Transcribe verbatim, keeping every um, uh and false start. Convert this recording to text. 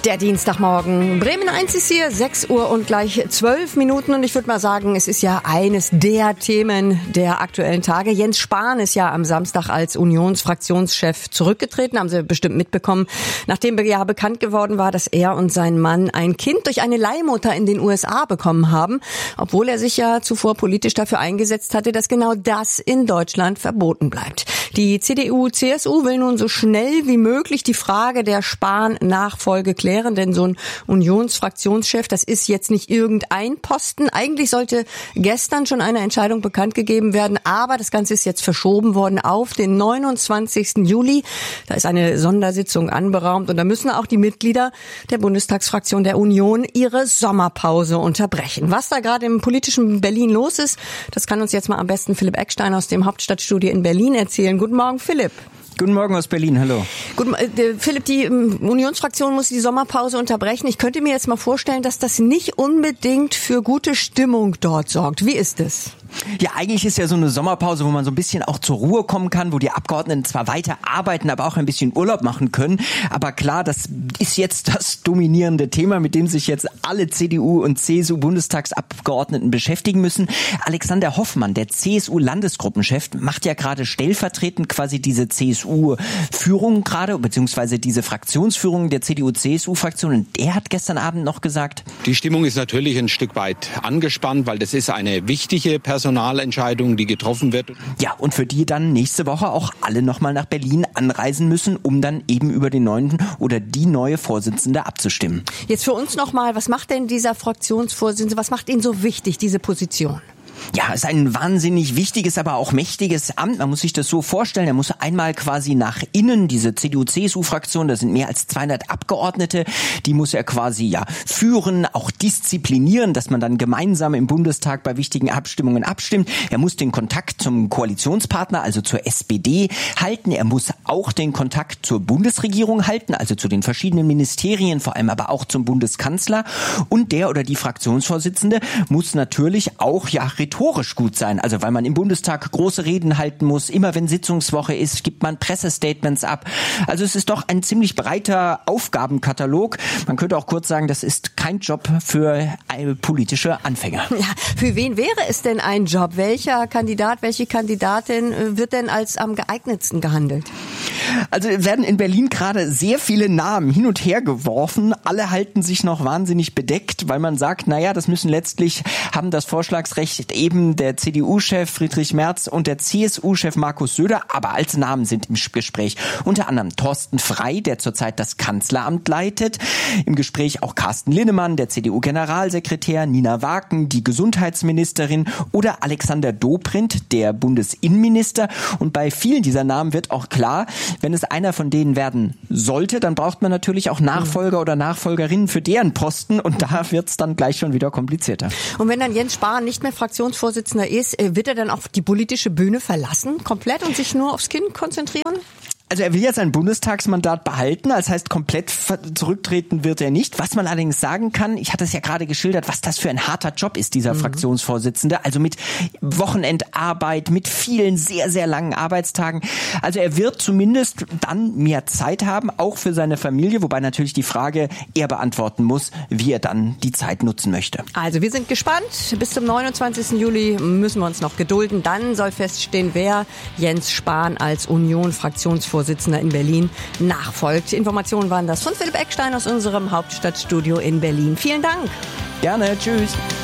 Der Dienstagmorgen. Bremen eins ist hier, sechs Uhr und gleich zwölf Minuten. Und ich würde mal sagen, es ist ja eines der Themen der aktuellen Tage. Jens Spahn ist ja am Samstag als Unionsfraktionschef zurückgetreten. Haben Sie bestimmt mitbekommen, nachdem ja bekannt geworden war, dass er und sein Mann ein Kind durch eine Leihmutter in den U S A bekommen haben. Obwohl er sich ja zuvor politisch dafür eingesetzt hatte, dass genau das in Deutschland verboten bleibt. Die C D U C S U will nun so schnell wie möglich die Frage der Spahn-Nachfolge klären, denn so ein Unionsfraktionschef, das ist jetzt nicht irgendein Posten. Eigentlich sollte gestern schon eine Entscheidung bekannt gegeben werden, aber das Ganze ist jetzt verschoben worden auf den neunundzwanzigsten Juli. Da ist eine Sondersitzung anberaumt und da müssen auch die Mitglieder der Bundestagsfraktion der Union ihre Sommerpause unterbrechen. Was da gerade im politischen Berlin los ist, das kann uns jetzt mal am besten Philipp Eckstein aus dem Hauptstadtstudio in Berlin erzählen. Guten Morgen, Philipp. Guten Morgen aus Berlin, hallo. Guten, äh, Philipp, die ähm, Unionsfraktion muss die Sommerpause unterbrechen. Ich könnte mir jetzt mal vorstellen, dass das nicht unbedingt für gute Stimmung dort sorgt. Wie ist es? Ja, eigentlich ist ja so eine Sommerpause, wo man so ein bisschen auch zur Ruhe kommen kann, wo die Abgeordneten zwar weiter arbeiten, aber auch ein bisschen Urlaub machen können. Aber klar, das ist jetzt das dominierende Thema, mit dem sich jetzt alle C D U- und C S U-Bundestagsabgeordneten beschäftigen müssen. Alexander Hoffmann, der C S U-Landesgruppenchef, macht ja gerade stellvertretend quasi diese C S U-Führung gerade, beziehungsweise diese Fraktionsführung der C D U-C S U-Fraktion. Und der hat gestern Abend noch gesagt: Die Stimmung ist natürlich ein Stück weit angespannt, weil das ist eine wichtige Personalentscheidung, die getroffen wird. Ja, und für die dann nächste Woche auch alle nochmal nach Berlin anreisen müssen, um dann eben über den neuen oder die neue Vorsitzende abzustimmen. Jetzt für uns nochmal, was macht denn dieser Fraktionsvorsitzende, was macht ihn so wichtig, diese Position? Ja, es ist ein wahnsinnig wichtiges, aber auch mächtiges Amt. Man muss sich das so vorstellen. Er muss einmal quasi nach innen, diese C D U-C S U-Fraktion, da sind mehr als zweihundert Abgeordnete, die muss er quasi ja führen, auch disziplinieren, dass man dann gemeinsam im Bundestag bei wichtigen Abstimmungen abstimmt. Er muss den Kontakt zum Koalitionspartner, also zur S P D, halten. Er muss auch den Kontakt zur Bundesregierung halten, also zu den verschiedenen Ministerien, vor allem aber auch zum Bundeskanzler. Und der oder die Fraktionsvorsitzende muss natürlich auch ja rhetorisch gut sein, also weil man im Bundestag große Reden halten muss, immer wenn Sitzungswoche ist, gibt man Pressestatements ab. Also es ist doch ein ziemlich breiter Aufgabenkatalog. Man könnte auch kurz sagen, das ist kein Job für politische Anfänger. Ja, für wen wäre es denn ein Job? Welcher Kandidat, welche Kandidatin wird denn als am geeignetsten gehandelt? Also werden in Berlin gerade sehr viele Namen hin und her geworfen. Alle halten sich noch wahnsinnig bedeckt, weil man sagt, naja, das müssen letztlich, haben das Vorschlagsrecht eben der C D U-Chef Friedrich Merz und der C S U-Chef Markus Söder, aber als Namen sind im Gespräch unter anderem Thorsten Frey, der zurzeit das Kanzleramt leitet, im Gespräch auch Carsten Linnemann, der C D U-Generalsekretär, Nina Waken, die Gesundheitsministerin oder Alexander Dobrindt, der Bundesinnenminister. Und bei vielen dieser Namen wird auch klar, wenn es einer von denen werden sollte, dann braucht man natürlich auch Nachfolger oder Nachfolgerinnen für deren Posten und da wird es dann gleich schon wieder komplizierter. Und wenn dann Jens Spahn nicht mehr Fraktionsvorsitzender ist, wird er dann auch die politische Bühne verlassen, komplett, und sich nur aufs Kind konzentrieren? Also er will ja sein Bundestagsmandat behalten, das heißt komplett zurücktreten wird er nicht. Was man allerdings sagen kann, ich hatte es ja gerade geschildert, was das für ein harter Job ist, dieser mhm. Fraktionsvorsitzende. Also mit Wochenendarbeit, mit vielen sehr, sehr langen Arbeitstagen. Also er wird zumindest dann mehr Zeit haben, auch für seine Familie, wobei natürlich die Frage er beantworten muss, wie er dann die Zeit nutzen möchte. Also wir sind gespannt. Bis zum neunundzwanzigsten Juli müssen wir uns noch gedulden. Dann soll feststehen, wer Jens Spahn als Union-Fraktionsvorsitzender in Berlin nachfolgt. Informationen waren das von Philipp Eckstein aus unserem Hauptstadtstudio in Berlin. Vielen Dank. Gerne, tschüss.